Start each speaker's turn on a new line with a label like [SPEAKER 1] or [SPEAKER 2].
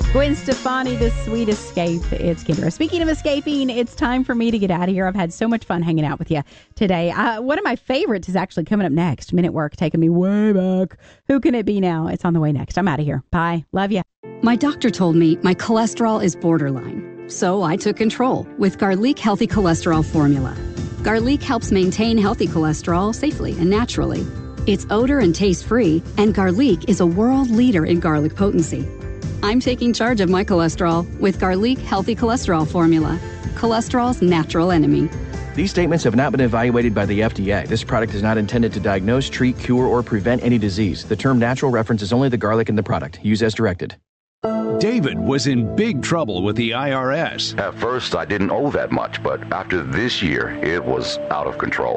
[SPEAKER 1] Gwen Stefani, The Sweet Escape. It's Kendra. Speaking of escaping, it's time for me to get out of here. I've had so much fun hanging out with you today. One of my favorites is actually coming up next. Minute Work, taking me way back. Who can it be now? It's on the way next. I'm out of here. Bye. Love you.
[SPEAKER 2] My doctor told me my cholesterol is borderline, so I took control with Garlic Healthy Cholesterol Formula. Garlic helps maintain healthy cholesterol safely and naturally. It's odor and taste-free, and Garlic is a world leader in garlic potency. I'm taking charge of my cholesterol with Garlic Healthy Cholesterol Formula, cholesterol's natural enemy.
[SPEAKER 3] These statements have not been evaluated by the FDA. This product is not intended to diagnose, treat, cure, or prevent any disease. The term natural references only the garlic in the product. Use as directed.
[SPEAKER 4] David was in big trouble with the IRS.
[SPEAKER 5] At first, I didn't owe that much, but after this year, it was out of control.